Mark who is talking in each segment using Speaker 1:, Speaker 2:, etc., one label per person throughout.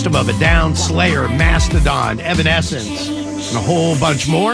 Speaker 1: System of a Down, Slayer, Mastodon, Evanescence, and a whole bunch more.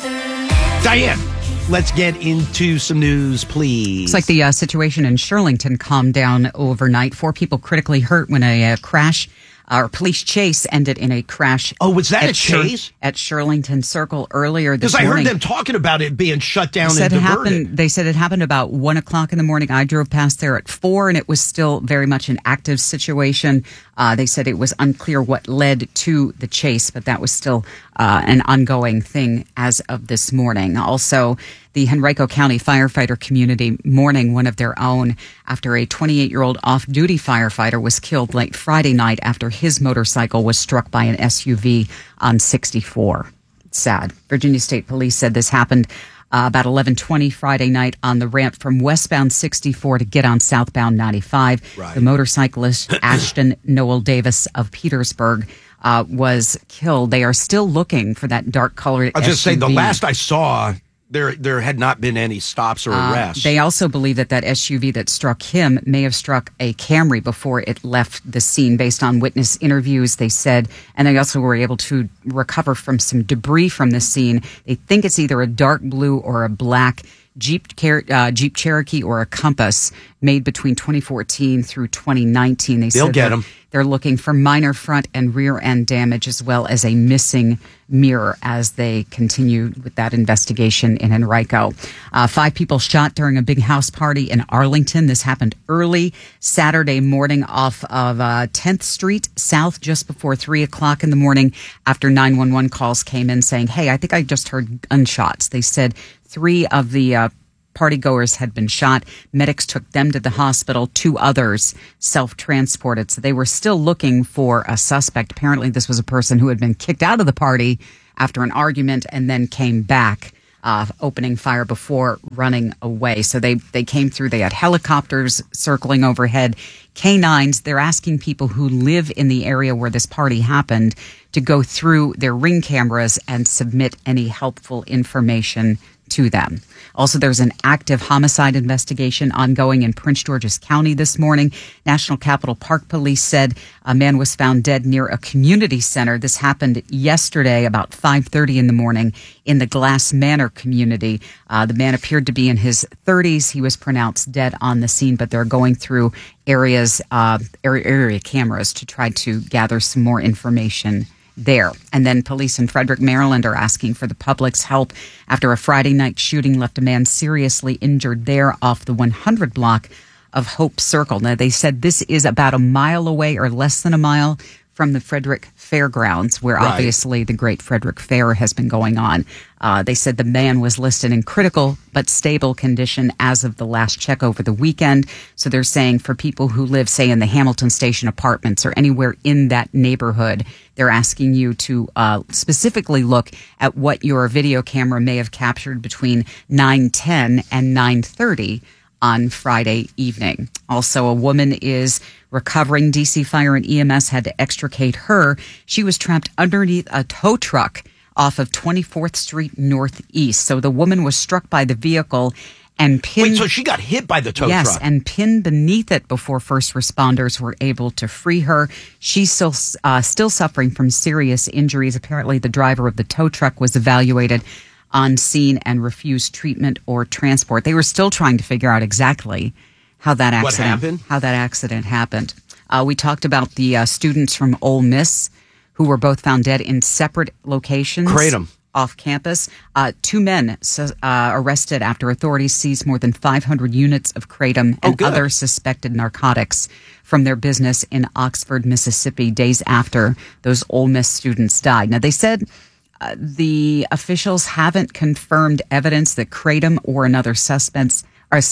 Speaker 1: Diane, let's get into some news, please.
Speaker 2: Looks like the situation in Shirlington calmed down overnight. 4 people critically hurt when a crash or police chase ended in a crash.
Speaker 1: Oh, was that a chase?
Speaker 2: At Shirlington Circle earlier this morning.
Speaker 1: Because I heard them talking about it being shut down and diverted.
Speaker 2: They said it happened about 1 o'clock in the morning. I drove past there at 4, and it was still very much an active situation. They said it was unclear what led to the chase, but that was still an ongoing thing as of this morning. Also, the Henrico County firefighter community mourning one of their own after a 28-year-old off-duty firefighter was killed late Friday night after his motorcycle was struck by an SUV on 64. It's sad. Virginia State Police said this happened about 11:20 Friday night on the ramp from westbound 64 to get on southbound 95. Right. The motorcyclist Ashton Noel Davis of Petersburg was killed. They are still looking for that dark-colored SUV.
Speaker 1: I'll just say the last I saw, there had not been any stops or arrests.
Speaker 2: They also believe that SUV that struck him may have struck a Camry before it left the scene. Based on witness interviews, they said, and they also were able to recover from some debris from the scene. They think it's either a dark blue or a black Jeep Cherokee or a Compass made between 2014 through 2019.
Speaker 1: They'll get them.
Speaker 2: They're looking for minor front and rear end damage as well as a missing mirror as they continue with that investigation in Henrico. 5 people shot during a big house party in Arlington. This happened early Saturday morning off of 10th Street South just before 3 o'clock in the morning after 911 calls came in saying, hey, I think I just heard gunshots. They said 3 of the partygoers had been shot. Medics took them to the hospital. 2 others self-transported. So they were still looking for a suspect. Apparently, this was a person who had been kicked out of the party after an argument and then came back, opening fire before running away. So they came through. They had helicopters circling overhead, canines. They're asking people who live in the area where this party happened to go through their Ring cameras and submit any helpful information to them. Also, there's an active homicide investigation ongoing in Prince George's County this morning. National Capital Park Police said a man was found dead near a community center. This happened yesterday about 5:30 in the morning in the Glass Manor community. The man appeared to be in his 30s. He was pronounced dead on the scene, but they're going through area cameras to try to gather some more information there. And then police in Frederick, Maryland are asking for the public's help after a Friday night shooting left a man seriously injured there off the 100 block of Hope Circle. Now, they said this is about a mile away or less than a mile from the Frederick Fairgrounds, where obviously the Great Frederick Fair has been going on. They said the man was listed in critical but stable condition as of the last check over the weekend. So they're saying for people who live, say, in the Hamilton Station apartments or anywhere in that neighborhood, they're asking you to specifically look at what your video camera may have captured between 9:10 and 9:30 on Friday evening. Also, a woman is recovering. DC Fire and EMS had to extricate her. She was trapped underneath a tow truck off of 24th Street Northeast. So the woman was struck by the vehicle and pinned.
Speaker 1: Wait, so she got hit by the tow truck?
Speaker 2: Yes, and pinned beneath it before first responders were able to free her. She's still suffering from serious injuries. Apparently, the driver of the tow truck was evaluated on scene and refused treatment or transport. They were still trying to figure out exactly how that accident happened. We talked about the students from Ole Miss who were both found dead in separate locations.
Speaker 1: Kratom.
Speaker 2: Off campus. 2 men arrested after authorities seized more than 500 units of kratom and other suspected narcotics from their business in Oxford, Mississippi, days after those Ole Miss students died. Now, they said the officials haven't confirmed evidence that kratom or another substance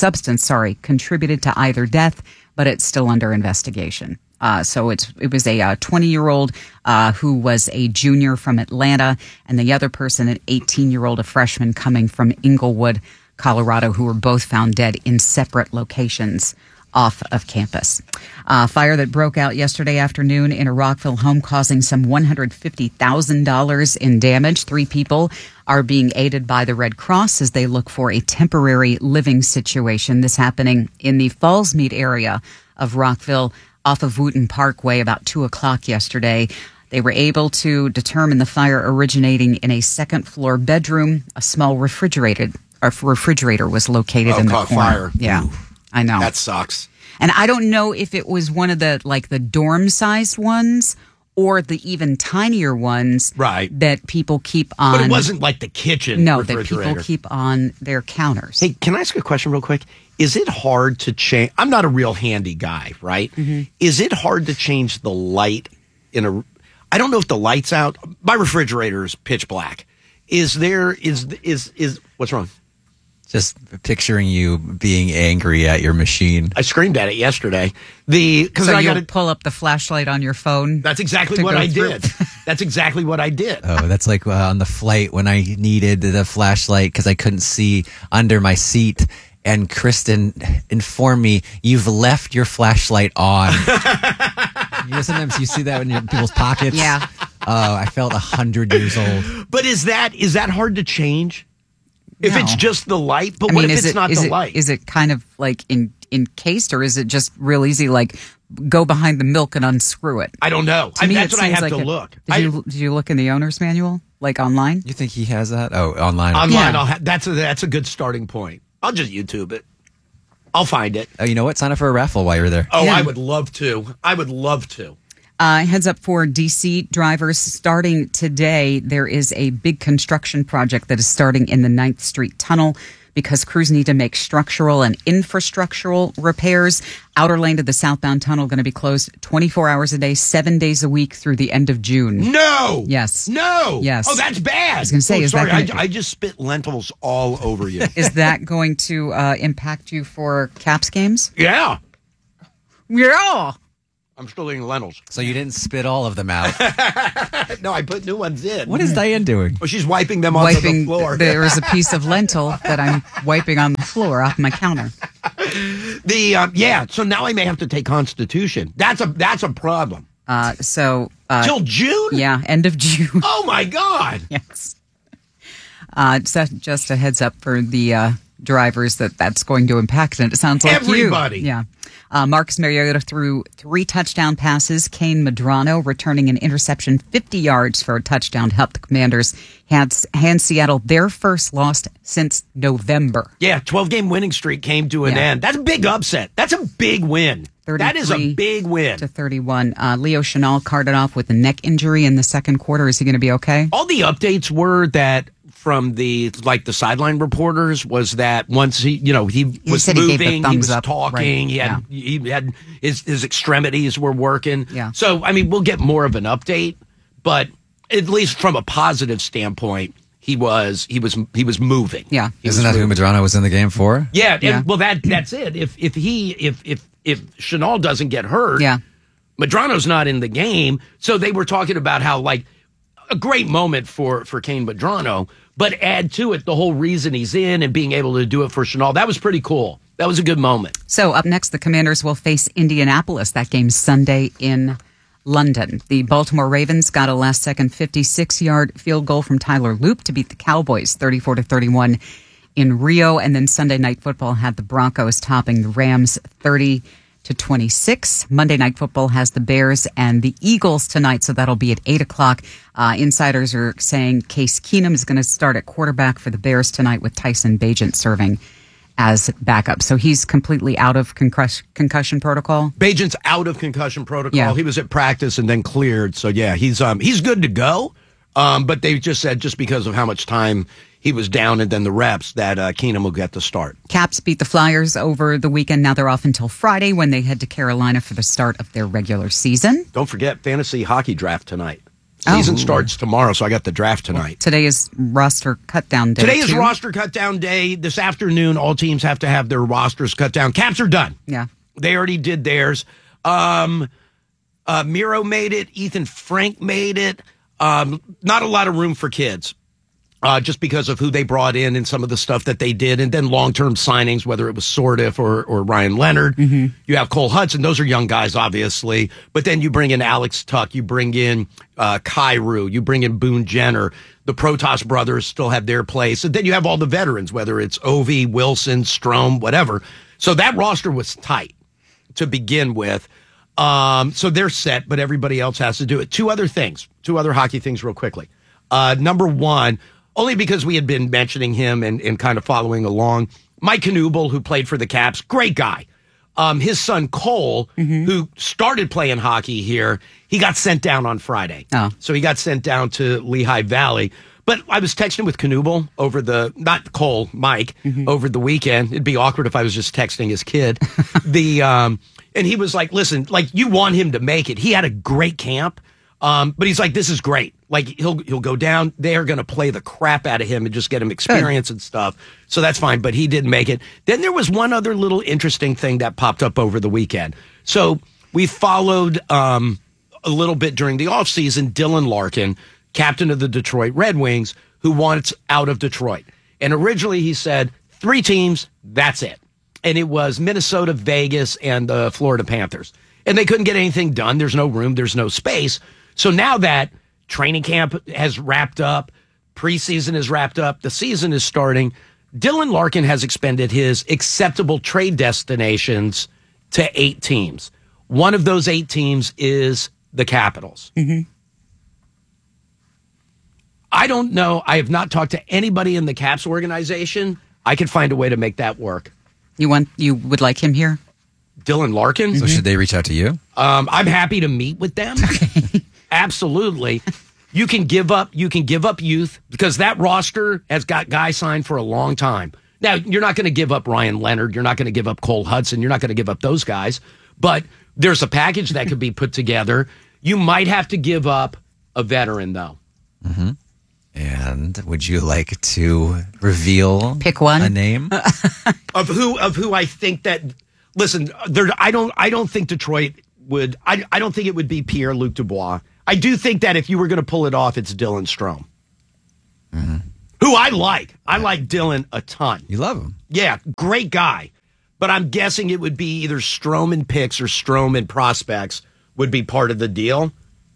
Speaker 2: contributed to either death, but it's still under investigation. So it was a 20-year-old who was a junior from Atlanta, and the other person, an 18-year-old, a freshman coming from Inglewood, Colorado, who were both found dead in separate locations off of campus. Fire that broke out yesterday afternoon in a Rockville home causing some $150,000 in damage. 3 people are being aided by the Red Cross as they look for a temporary living situation. This happening in the Fallsmead area of Rockville. off of Wooten Parkway about 2 o'clock yesterday. They were able to determine the fire originating in a second-floor bedroom. A small refrigerator was located in the corner.
Speaker 1: Fire.
Speaker 2: Yeah,
Speaker 1: Ooh,
Speaker 2: I know.
Speaker 1: that sucks.
Speaker 2: And I don't know if it was one of the dorm-sized ones or the even tinier ones that people keep on.
Speaker 1: But it wasn't like the kitchen refrigerator.
Speaker 2: That people keep on their counters.
Speaker 1: Hey, can I ask a question real quick? Is it hard to change? I'm not a real handy guy, right? Mm-hmm. Is it hard to change the light in a... I don't know if the light's out. My refrigerator is pitch black. Is what's wrong?
Speaker 3: Just picturing you being angry at your machine.
Speaker 1: I screamed at it yesterday.
Speaker 2: So I got to pull up the flashlight on your phone.
Speaker 1: That's exactly what I did. That's exactly what I did.
Speaker 3: Oh, that's like on the flight when I needed the flashlight because I couldn't see under my seat. And Kristen informed me, you've left your flashlight on. Sometimes you see that in people's pockets.
Speaker 2: Yeah.
Speaker 3: Oh, I felt 100 years old.
Speaker 1: But is that hard to change? If
Speaker 2: No.
Speaker 1: it's just the light, but what if it's not the light?
Speaker 2: Is it kind of like encased, or is it just real easy, like go behind the milk and unscrew it?
Speaker 1: I don't know.
Speaker 2: To me,
Speaker 1: that's
Speaker 2: it
Speaker 1: what I
Speaker 2: seems
Speaker 1: have
Speaker 2: like
Speaker 1: to look.
Speaker 2: Did you look in the owner's manual, like online?
Speaker 3: You think he has that? Oh, online.
Speaker 1: Online,
Speaker 2: Yeah.
Speaker 1: that's a good starting point. I'll just YouTube it. I'll find it.
Speaker 3: Oh, you know what? Sign up for a raffle while you're there.
Speaker 1: Oh,
Speaker 2: Yeah.
Speaker 1: I would love to.
Speaker 2: Heads up for DC drivers. Starting today, there is a big construction project that is starting in the 9th Street Tunnel because crews need to make structural and infrastructural repairs. Outer lane to the southbound tunnel going to be closed 24 hours a day, 7 days a week through the end of June.
Speaker 1: No.
Speaker 2: Yes.
Speaker 1: No.
Speaker 2: Yes.
Speaker 1: Oh, that's bad.
Speaker 2: I was going to say,
Speaker 1: sorry,
Speaker 2: that
Speaker 1: I just spit lentils all over you.
Speaker 2: is that going to impact you for Caps games?
Speaker 1: Yeah.
Speaker 2: Yeah.
Speaker 1: I'm still eating lentils.
Speaker 3: So you didn't spit all of them out.
Speaker 1: No, I put new ones in.
Speaker 3: What is Diane doing?
Speaker 1: Well, she's wiping them onto the floor.
Speaker 2: There is a piece of lentil that I'm wiping on the floor off my counter.
Speaker 1: So now I may have to take Constitution. That's a problem.
Speaker 2: Till
Speaker 1: June?
Speaker 2: Yeah, end of June.
Speaker 1: Oh my God.
Speaker 2: Yes. So just a heads up for the drivers that's going to impact, and it sounds like
Speaker 1: everybody.
Speaker 2: Yeah. Marcus Mariota threw 3 touchdown passes. Kane Medrano returning an interception 50 yards for a touchdown to help the Commanders hand Seattle their first loss since November.
Speaker 1: Yeah, 12-game winning streak came to an end. That's a big upset. That's a big win. That is a big win.
Speaker 2: To 31. Leo Chenal carted off with a neck injury in the second quarter. Is he going to be okay?
Speaker 1: All the updates were that from the sideline reporters was that once he was
Speaker 2: said
Speaker 1: moving, he was
Speaker 2: up,
Speaker 1: talking,
Speaker 2: right.
Speaker 1: he had his extremities were working.
Speaker 2: Yeah.
Speaker 1: So I mean, we'll get more of an update, but at least from a positive standpoint, he was moving.
Speaker 2: Yeah.
Speaker 3: Isn't that who Medrano was in the game for?
Speaker 1: Yeah.
Speaker 2: Yeah.
Speaker 1: Well, that's it. If Chenal doesn't get hurt, Medrano's not in the game. So they were talking about how a great moment for Kane Medrano, but add to it the whole reason he's in and being able to do it for Chenal. That was pretty cool. That was a good moment.
Speaker 2: So up next, the Commanders will face Indianapolis. That game's Sunday in London. The Baltimore Ravens got a last-second 56-yard field goal from Tyler Loop to beat the Cowboys 34-31 in Rio. And then Sunday Night Football had the Broncos topping the Rams 30-26. Monday Night Football has the Bears and the Eagles tonight, so that'll be at 8 o'clock. Insiders are saying Case Keenum is going to start at quarterback for the Bears tonight with Tyson Bagent serving as backup. So he's completely out of concussion protocol.
Speaker 1: Bagent's out of concussion protocol.
Speaker 2: Yeah.
Speaker 1: He was at practice and then cleared. So yeah, he's good to go. But they just said just because of how much time he was down and then the reps that Keenum will get the start.
Speaker 2: Caps beat the Flyers over the weekend. Now they're off until Friday when they head to Carolina for the start of their regular season.
Speaker 1: Don't forget fantasy hockey draft tonight. Season starts tomorrow, so I got the draft tonight.
Speaker 2: Today is roster cut down day.
Speaker 1: Today is roster cut down day. This afternoon, all teams have to have their rosters cut down. Caps are done.
Speaker 2: Yeah.
Speaker 1: They already did theirs. Miro made it. Ethan Frank made it. Not a lot of room for kids. Just because of who they brought in and some of the stuff that they did. And then long-term signings, whether it was Sordiff or Ryan Leonard. Mm-hmm. You have Cole Hudson. Those are young guys, obviously. But then you bring in Alex Tuck. You bring in Kyrou. You bring in Boone Jenner. The Protas brothers still have their place. And then you have all the veterans, whether it's Ovi, Wilson, Strome, whatever. So that roster was tight to begin with. So they're set, but everybody else has to do it. Two other hockey things real quickly. Number one, only because we had been mentioning him and kind of following along, Mike Knuble, who played for the Caps, great guy. His son Cole, who started playing hockey here, he got sent down on Friday.
Speaker 2: Oh.
Speaker 1: So he got sent down to Lehigh Valley. But I was texting with Knuble not Cole, Mike, over the weekend. It'd be awkward if I was just texting his kid. And he was like, listen, like, you want him to make it. He had a great camp. But he's like, this is great. Like, he'll go down. They're going to play the crap out of him and just get him experience and stuff. So that's fine. But he didn't make it. Then there was one other little interesting thing that popped up over the weekend. So we followed a little bit during the offseason Dylan Larkin, captain of the Detroit Red Wings, who wants out of Detroit. And originally he said 3 teams, that's it. And it was Minnesota, Vegas, and the Florida Panthers. And they couldn't get anything done. There's no room. There's no space. So now that training camp has wrapped up, preseason is wrapped up, the season is starting, Dylan Larkin has expanded his acceptable trade destinations to 8 teams. One of those 8 teams is the Capitals. I don't know. I have not talked to anybody in the Caps organization. I could find a way to make that work.
Speaker 2: You would like him here?
Speaker 1: Dylan Larkin?
Speaker 3: So should they reach out to you?
Speaker 1: I'm happy to meet with them. Absolutely. You can give up youth because that roster has got guys signed for a long time. Now, you're not going to give up Ryan Leonard. You're not going to give up Cole Hudson. You're not going to give up those guys. But there's a package that could be put together. You might have to give up a veteran, though.
Speaker 3: And would you like to reveal
Speaker 2: Pick one.
Speaker 3: a name?
Speaker 1: Of who I think that, listen, I don't think Detroit would, I don't think it would be Pierre-Luc Dubois. I do think that if you were going to pull it off, it's Dylan Strome. Who I like. I like Dylan a ton.
Speaker 3: You love him.
Speaker 1: Yeah, great guy. But I'm guessing it would be either Strome and picks or Strome and prospects would be part of the deal.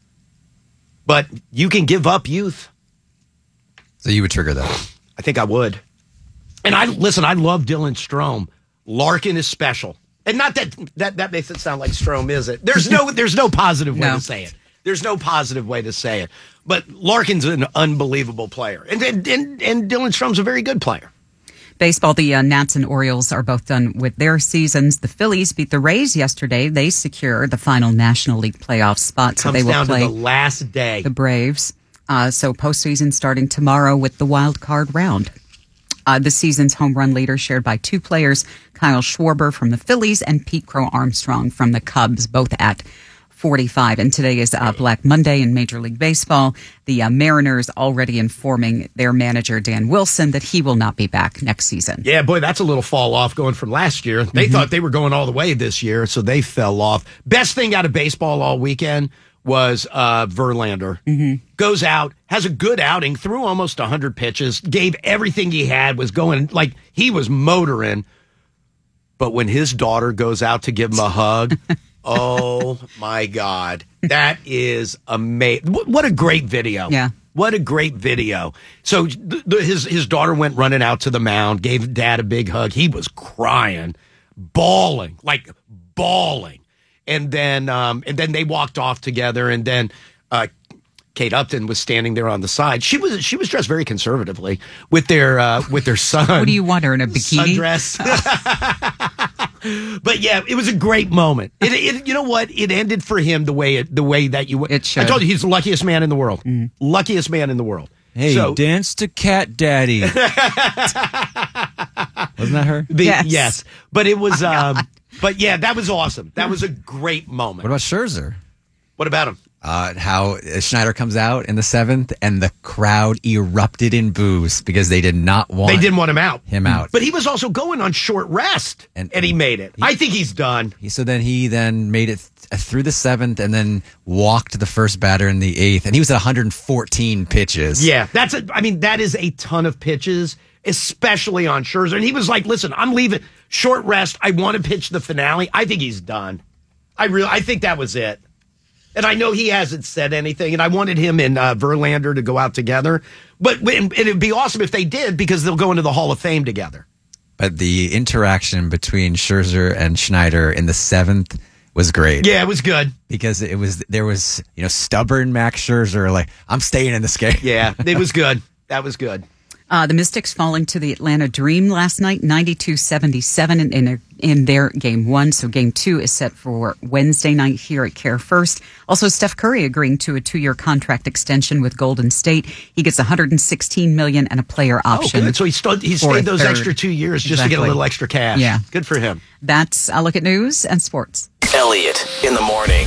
Speaker 1: But you can give up youth.
Speaker 3: So you would trigger that.
Speaker 1: I think I would. And I love Dylan Strome. Larkin is special. And not that makes it sound like Strome is it. There's no positive way to say it. There's no positive way to say it. But Larkin's an unbelievable player. And Dylan Strome's a very good player.
Speaker 2: Baseball, the Nats and Orioles are both done with their seasons. The Phillies beat the Rays yesterday. They secure the final National League playoff spot. So they will
Speaker 1: down
Speaker 2: play
Speaker 1: to the last day.
Speaker 2: the Braves. So postseason starting tomorrow with the wild card round. The season's home run leader shared by 2 players, Kyle Schwarber from the Phillies and Pete Crow Armstrong from the Cubs, both at 45. And today is Black Monday in Major League Baseball. The Mariners already informing their manager, Dan Wilson, that he will not be back next season.
Speaker 1: Yeah, boy, that's a little fall off going from last year. They thought they were going all the way this year, so they fell off. Best thing out of baseball all weekend was Verlander. Goes out, has a good outing, threw almost 100 pitches, gave everything he had, was going like he was motoring. But when his daughter goes out to give him a hug, oh my God, that is amazing. What a great video.
Speaker 2: Yeah.
Speaker 1: What a great video. So his daughter went running out to the mound, gave dad a big hug. He was crying, bawling. And then they walked off together. And then Kate Upton was standing there on the side. She was dressed very conservatively with their son.
Speaker 2: What do you want her in a bikini?
Speaker 1: Sundress. But yeah, it was a great moment. It you know what? It ended for him the way that you.
Speaker 2: It should.
Speaker 1: I told you he's the luckiest man in the world. Luckiest man in the world.
Speaker 3: Hey,
Speaker 1: So-
Speaker 3: dance to Cat Daddy. Wasn't that her?
Speaker 1: Yes. But it was. But yeah, that was awesome. That was a great moment.
Speaker 3: What about Scherzer?
Speaker 1: What about him?
Speaker 3: How Schneider comes out in the 7th and the crowd erupted in boos because they did not want
Speaker 1: They didn't want him out.
Speaker 3: But
Speaker 1: he was also going on short rest, and he made it. I think he's done.
Speaker 3: So then he made it through the 7th and then walked the first batter in the 8th, and he was at 114 pitches.
Speaker 1: Yeah, that is a ton of pitches, especially on Scherzer. And he was like, "Listen, I'm leaving. Short rest. I want to pitch the finale." I think he's done. I think that was it. And I know he hasn't said anything, and I wanted him and Verlander to go out together. But it'd be awesome if they did, because they'll go into the Hall of Fame together.
Speaker 3: But the interaction between Scherzer and Schneider in the 7th was great.
Speaker 1: Yeah, it was good.
Speaker 3: Because there was stubborn Max Scherzer like, I'm staying in this game.
Speaker 1: Yeah, it was good. That was good.
Speaker 2: The Mystics falling to the Atlanta Dream last night, 92-77 in their Game 1. So Game 2 is set for Wednesday night here at Care First. Also, Steph Curry agreeing to a 2-year contract extension with Golden State. He gets $116 million and a player option.
Speaker 1: Oh, good. So he stayed those extra 2 years just to get a little extra cash.
Speaker 2: Yeah.
Speaker 1: Good for him.
Speaker 2: That's a look at news and sports.
Speaker 4: Elliot in the morning.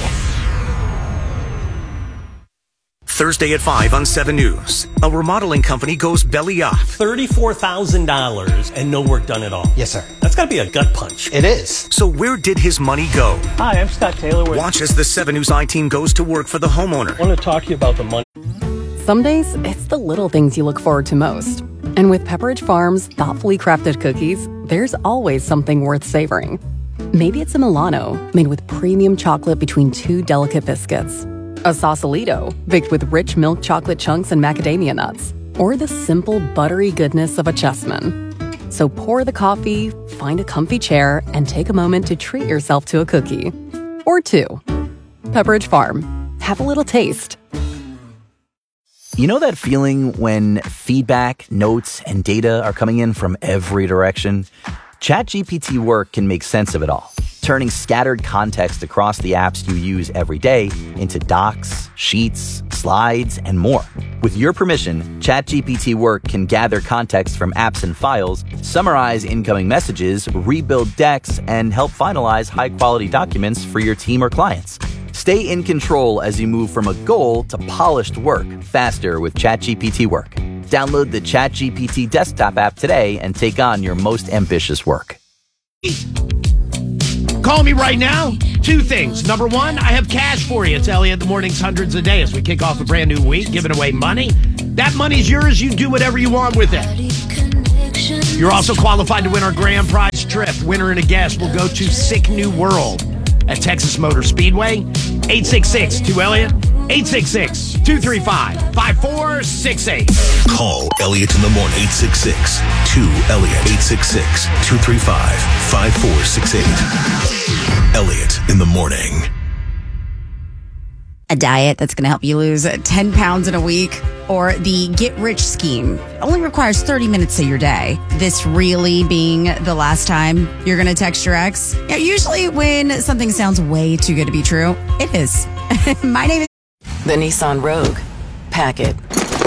Speaker 4: Thursday at 5 on 7 News. A remodeling company goes belly up.
Speaker 5: $34,000 and no work done at all.
Speaker 6: Yes, sir.
Speaker 5: That's got to be a gut punch.
Speaker 6: It is.
Speaker 4: So where did his money go?
Speaker 5: Hi, I'm Scott Taylor.
Speaker 4: Watch as the 7 News I-Team goes to work for the homeowner.
Speaker 5: I want to talk to you about the money.
Speaker 7: Some days, it's the little things you look forward to most. And with Pepperidge Farm's thoughtfully crafted cookies, there's always something worth savoring. Maybe it's a Milano, made with premium chocolate between 2 delicate biscuits. A Sausalito, baked with rich milk chocolate chunks and macadamia nuts. Or the simple, buttery goodness of a Chessman. So pour the coffee, find a comfy chair, and take a moment to treat yourself to a cookie. Or 2. Pepperidge Farm. Have a little taste.
Speaker 8: You know that feeling when feedback, notes, and data are coming in from every direction? ChatGPT Work can make sense of it all, turning scattered context across the apps you use every day into docs, sheets, slides, and more. With your permission, ChatGPT Work can gather context from apps and files, summarize incoming messages, rebuild decks, and help finalize high-quality documents for your team or clients. Stay in control as you move from a goal to polished work faster with ChatGPT Work. Download the ChatGPT desktop app today and take on your most ambitious work.
Speaker 1: Call me right now. 2 things. Number 1, I have cash for you. It's Elliot in the Mornings, hundreds a day as we kick off a brand new week, giving away money. That money's yours. You do whatever you want with it. You're also qualified to win our grand prize trip. Winner and a guest will go to Sick New World at Texas Motor Speedway. 866-2-ELLIOT. 866-235-5468.
Speaker 9: Call Elliot in the morning. 866-2-ELLIOT. 866-235-5468. Elliot in the morning.
Speaker 10: A diet that's going to help you lose 10 pounds in a week, or the Get Rich scheme only requires 30 minutes of your day. This really being the last time you're going to text your ex. Yeah, usually when something sounds way too good to be true, it is. My name is
Speaker 7: The Nissan Rogue. Pack it.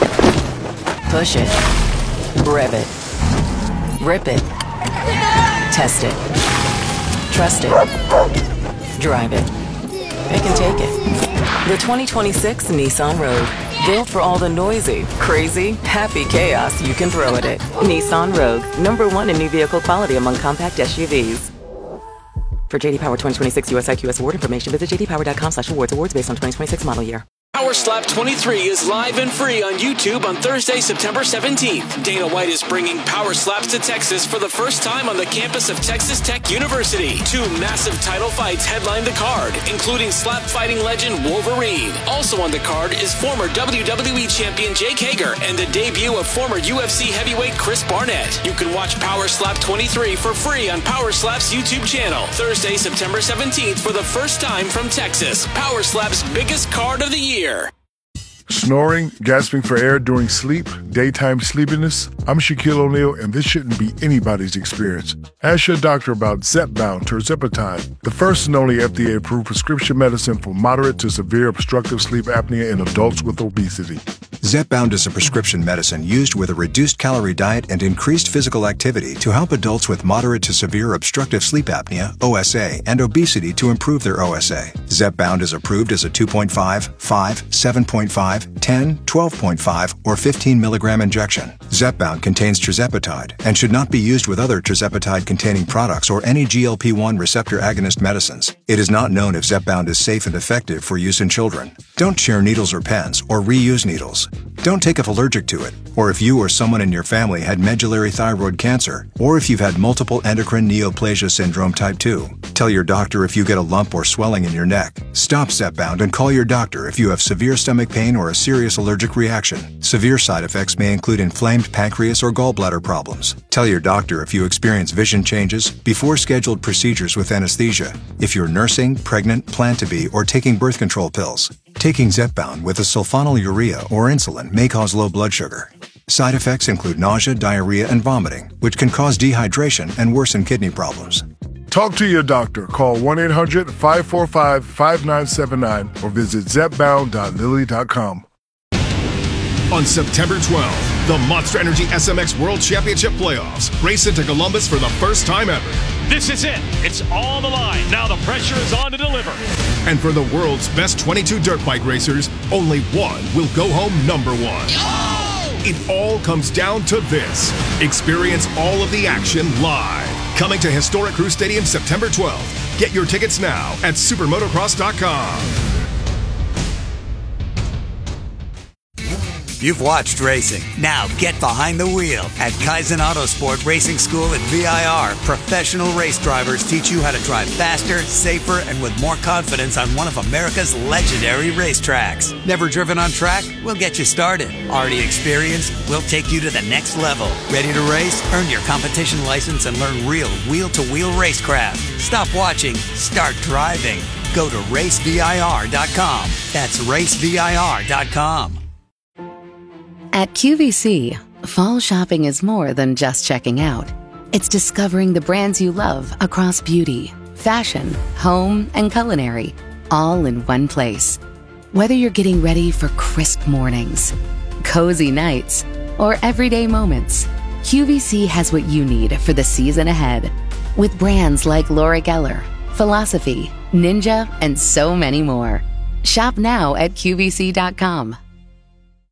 Speaker 7: Push it. Rev it. Rip it. Test it. Trust it. Drive it. It can take it. The 2026 Nissan Rogue. Built for all the noisy, crazy, happy chaos you can throw at it. Nissan Rogue. #1 in new vehicle quality among compact SUVs. For JD Power 2026 US IQS award information, visit jdpower.com/awards. Awards based on 2026 model year.
Speaker 4: Power Slap 23 is live and free on YouTube on Thursday, September 17th. Dana White is bringing Power Slaps to Texas for the first time on the campus of Texas Tech University. 2 massive title fights headline the card, including slap fighting legend Wolverine. Also on the card is former WWE champion Jake Hager and the debut of former UFC heavyweight Chris Barnett. You can watch Power Slap 23 for free on Power Slap's YouTube channel. Thursday, September 17th for the first time from Texas. Power Slap's biggest card of the year.
Speaker 11: Snoring, gasping for air during sleep, daytime sleepiness. I'm Shaquille O'Neal, and this shouldn't be anybody's experience. Ask your doctor about Zepbound tirzepatide, the first and only FDA-approved prescription medicine for moderate to severe obstructive sleep apnea in adults with obesity.
Speaker 12: Zepbound is a prescription medicine used with a reduced calorie diet and increased physical activity to help adults with moderate to severe obstructive sleep apnea, OSA, and obesity to improve their OSA. Zepbound is approved as a 2.5, 5, 7.5, 10, 12.5, or 15 milligram injection. Zepbound contains tirzepatide and should not be used with other tirzepatide-containing products or any GLP-1 receptor agonist medicines. It is not known if Zepbound is safe and effective for use in children. Don't share needles or pens or reuse needles. Don't take if allergic to it, or if you or someone in your family had medullary thyroid cancer, or if you've had multiple endocrine neoplasia syndrome type 2. Tell your doctor if you get a lump or swelling in your neck. Stop Zepbound and call your doctor if you have severe stomach pain or a serious allergic reaction. Severe side effects may include inflamed pancreas or gallbladder problems. Tell your doctor if you experience vision changes before scheduled procedures with anesthesia, if you're nursing, pregnant, plan to be, or taking birth control pills. Taking Zepbound with a sulfonylurea or insulin may cause low blood sugar. Side effects include nausea, diarrhea, and vomiting, which can cause dehydration and worsen kidney problems.
Speaker 11: Talk to your doctor. Call 1-800-545-5979 or visit zepbound.lilly.com.
Speaker 6: On September 12th, the Monster Energy SMX World Championship Playoffs race into Columbus for the first time ever.
Speaker 13: This is it. It's on the line. Now the pressure is on to deliver.
Speaker 6: And for the world's best 22 dirt bike racers, only one will go home number one. It all comes down to this. Experience all of the action live. Coming to Historic Crew Stadium September 12th. Get your tickets now at supermotocross.com.
Speaker 14: You've watched racing. Now get behind the wheel. At Kaizen Autosport Racing School at VIR, professional race drivers teach you how to drive faster, safer, and with more confidence on one of America's legendary racetracks. Never driven on track? We'll get you started. Already experienced? We'll take you to the next level. Ready to race? Earn your competition license and learn real wheel-to-wheel racecraft. Stop watching. Start driving. Go to racevir.com. That's racevir.com.
Speaker 15: At QVC, fall shopping is more than just checking out. It's discovering the brands you love across beauty, fashion, home, and culinary, all in one place. Whether you're getting ready for crisp mornings, cozy nights, or everyday moments, QVC has what you need for the season ahead. With brands like Laura Geller, Philosophy, Ninja, and so many more. Shop now at QVC.com.